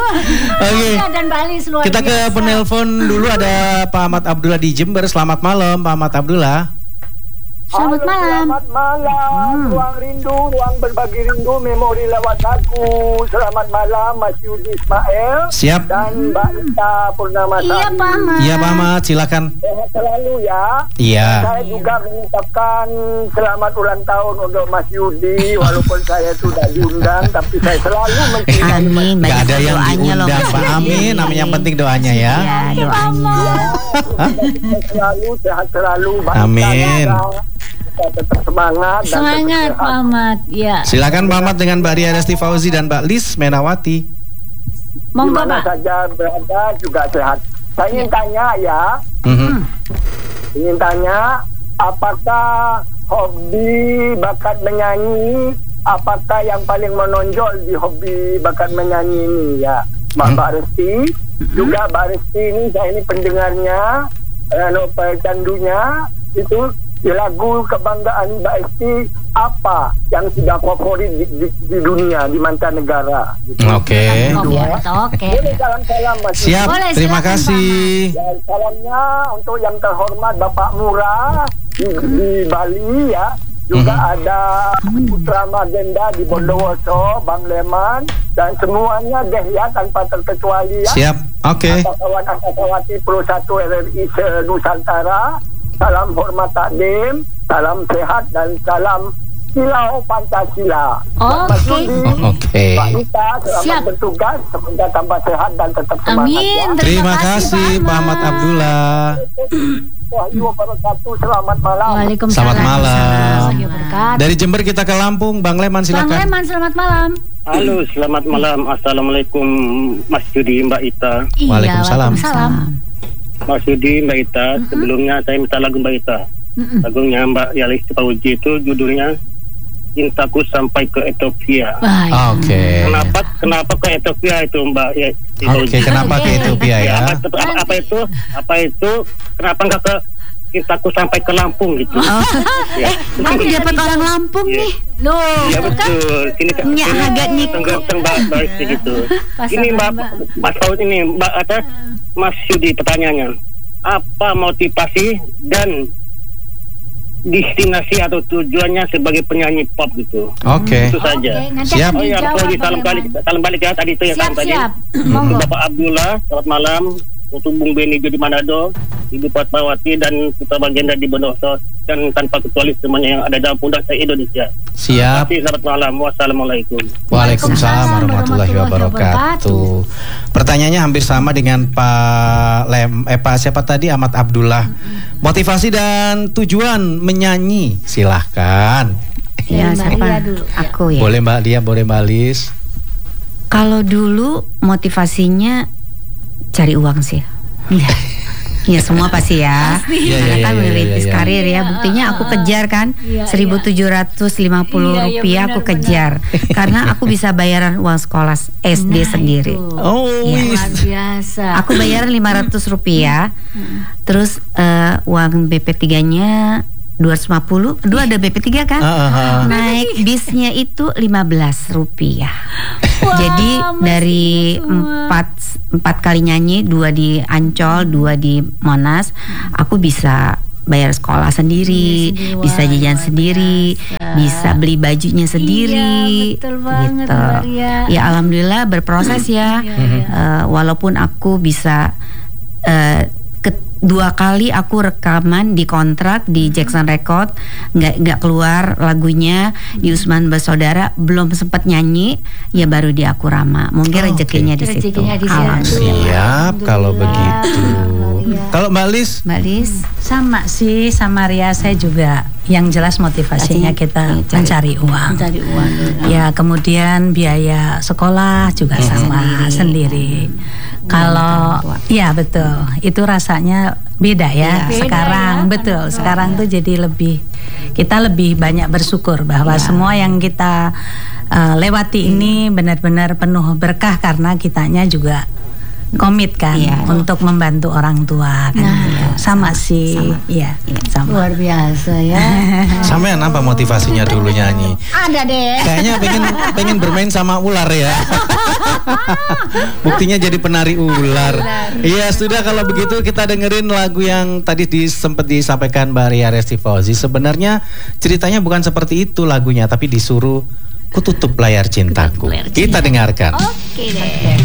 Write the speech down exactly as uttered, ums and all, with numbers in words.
Oke. Dan Bali luar Kita ke biasa. penelpon dulu, ada Pak Ahmad Abdullah di Jember. Selamat malam Pak Ahmad Abdullah. Selamat Halo, malam. Selamat malam, Hmm. ruang rindu, ruang berbagi rindu, memori lewat lagu. Selamat malam, Mas Yudi Ismail Siap. dan Mbak Ita Purnamasari. Iya Pak Ahmad. Iya Pak Ahmad, silakan. Sehat selalu ya. Iya. Saya juga mengucapkan selamat ulang tahun untuk Mas Yudi, walaupun saya sudah diundang, tapi saya selalu mencintai Mas Amin. Gak ada yang doanya loh, diundang Mas Pak Yudi. Amin. Namanya yang penting doanya ya. Ya, doanya. Yudi. Selalu sehat selalu. Mbak Ita Amin. juga tetap semangat. dan Semangat tetap Pak sehat. Ahmad. Ya. Silakan Pak Ahmad dengan Mbak Ria Resti Fauzi dan Mbak Lis Menawati. Monggo Di mana Pak. saja berada juga sehat. Saya ingin tanya ya, Mhm. ingin tanya apakah hobi bakat menyanyi, apakah yang paling menonjol di hobi bakat menyanyi ini ya, Mbak Hmm. Mbak Resti. Juga Mbak Resti ini, saya ini pendengarnya, eh, no, pecandunya itu. Di lagu kebanggaan Mbak Esti apa yang sudah favorit di, di, di dunia, di mancanegara gitu. Oke. Oke. Oke. Boleh salam-salam Mas. Siap. Boleh, Terima silakan, kasih. Dan salamnya untuk yang terhormat Bapak Murah di, di Bali ya. Juga Mhm. ada Putra Magenda di Bondowoso, Bang Leman, dan semuanya deh ya tanpa terkecuali ya. Siap. Oke. Kawan Angkasawati Pro satu R R I se-Nusantara. Salam hormat takdim, salam sehat dan salam silau Pancasila. Oke. Mas Yudi, Oke. Mbak Ita, selamat Siap. bertugas, semoga tambah sehat dan tetap semangat Amin. ya. Terima kasih Pak Ahmad Abdullah. Wahyu wabarakatuh, selamat malam. Waalaikumsalam. Selamat malam. Warahmatullahi wabarakatuh. Dari Jember kita ke Lampung, Bang Leman Bang silakan. Leman, selamat malam. Halo, selamat malam. Assalamualaikum Mas Yudi, Mbak Ita. Iya, Waalaikumsalam. Waalaikumsalam. Mas Yudi, Mbak Ita. Sebelumnya saya minta lagu Mbak Ita. Mm-mm. Lagunya Mbak Yalis Fauzi itu judulnya Cintaku Sampai ke Ethiopia. Wah, ya. Oke. Kenapa kenapa ke Ethiopia itu Mbak ya, Oke, kenapa ke Ethiopia ya? apa, itu, apa, apa itu? Apa itu? Kenapa enggak ke Cintaku Sampai ke Lampung gitu? Ya. Aku dapat orang Lampung Iya. nih. Loh, Ya betul. Sini kan Nyak sini agak nyikut. tenggak tenggak baik gitu. Pasangan Ini Mbak Mbak. Mas Fauzi ini Mbak ada Mas Yudi pertanyaannya. Apa motivasi dan destinasi atau tujuannya sebagai penyanyi pop gitu? Oke. Itu saja. Oke, nanti Siap. akan Oh ya, dijawab, Fauzi Bang salam balik, Leman. salam balik ya tadi itu ya Siap, salam tadi. siap. Untuk Monggo. Bapak Abdullah, selamat malam. Untuk Bung Beni di Manado, Ibu Fatmawati dan Putra Bagenda di Bondowoso, dan tanpa kecuali semuanya yang ada dalam pundak saya Indonesia. Siap. Terima kasih, selamat malam. Wassalamualaikum. Waalaikumsalam warahmatullahi wabarakatuh. Pertanyaannya hampir sama dengan Pak Lem, eh Pak siapa tadi, Ahmad Abdullah. Motivasi dan tujuan menyanyi, silahkan. Ya, Mbak siapa? Lia dulu, ya. Aku ya. Boleh Mbak Lia, boleh Mbak Lis. Kalau dulu motivasinya cari uang sih. Iya. Ya semua pasti ya. Iya, Karena iya, kan iya, merintis iya, iya. karir ya. Iya, Buktinya ah, aku ah. kejar kan Iya, seribu tujuh ratus lima puluh Iya, iya, rupiah benar, aku kejar. Karena aku bisa bayaran uang sekolah S D Nah, sendiri. itu. Oh, Iya. wis. Luar biasa. Aku bayaran lima ratus rupiah. Terus eh, uang B P tiga-nya dua ratus lima puluh. Dua ada B P tiga kan? Ah, ah, ah. Naik bisnya itu lima belas rupiah. Wah, Jadi masih dari semua. empat empat kali nyanyi, dua di Ancol, dua di Monas, aku bisa bayar sekolah sendiri, Iya, sendiri. bisa Wah, jajan luar sendiri, biasa. bisa beli bajunya sendiri. Iya, betul banget, gitu. Mbak Ria. Ya alhamdulillah berproses ya. Iya, iya. Eh, walaupun aku bisa eh, ke- dua kali aku rekaman di kontrak di Jackson Record, nggak nggak keluar lagunya di Usman Bersaudara, belum sempat nyanyi, ya baru di Akurama. Mungkin Oh, rezekinya oke. di situ. Rezekinya di situ. Alhamdulillah. Siap kalau Alhamdulillah. begitu. Iya. Kalau Mbak Lis, Mbak Lis, Sama sih sama Ria, saya juga yang jelas motivasinya kita Cari- mencari uang. Mencari uang. Ya kemudian biaya sekolah juga sama sendiri. Kalau ya betul, itu rasanya beda ya. Beda Sekarang ya. betul, sekarang tuh jadi lebih kita lebih banyak bersyukur bahwa semua yang kita uh, lewati ini benar-benar penuh berkah karena kitanya juga komit kan Iya. untuk membantu orang tua kan. Nah, gitu. Sama sih, iya, sama. Luar biasa ya. sampean apa motivasinya dulu nyanyi? Ada deh. Kayaknya pengen pengen bermain sama ular ya. Buktinya jadi penari ular. Iya, sudah kalau begitu kita dengerin lagu yang tadi di, sempat disampaikan Mbak Ria Resti Fauzi. Sebenarnya ceritanya bukan seperti itu lagunya, tapi disuruh ku tutup layar cintaku. Layar Kita dengarkan. Oke deh.